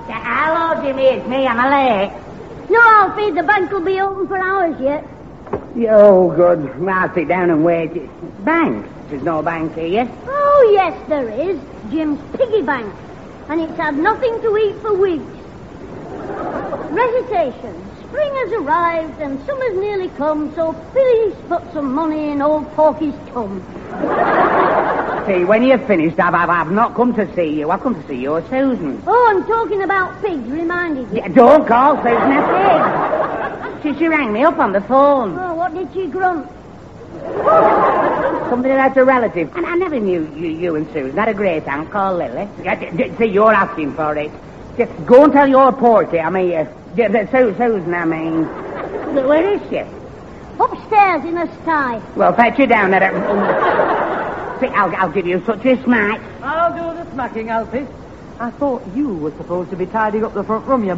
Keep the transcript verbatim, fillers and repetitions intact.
Hello, Jimmy, it's me. Am I late? No, Alfie, the bank will be open for hours yet. Oh, good. I'll sit down and wait. Bank? There's no bank here. Oh, yes, there is. Jim's piggy bank. And it's had nothing to eat for weeks. Recitation. Spring has arrived and summer's nearly come, so please put some money in old Porky's tum. See, when you've finished, I've, I've, I've not come to see you. I've come to see your Susan. Oh, I'm talking about pigs, reminded you. Yeah, don't call Susan a pig. She, she rang me up on the phone. Oh, what did she grunt? Somebody about a relative. And I never knew you, you and Susan had a great aunt called Lily. Yeah, d- d- see, you're asking for it. Just go and tell your Porky, I mean, uh, d- d- Su- Susan, I mean. Where is she? Upstairs in a sty. Well, fetch her down there. See, I'll, I'll give you such a smack. I'll do the smacking, Alfie. I thought you were supposed to be tidying up the front room, you